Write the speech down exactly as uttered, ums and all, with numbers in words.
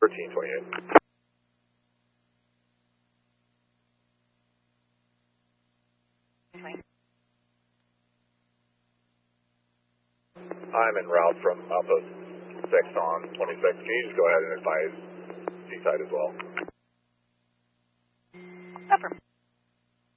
thirteen twenty-eight. I'm en route from Outpost six on twenty-six. Can you just go ahead and advise Seaside as well? Affirm.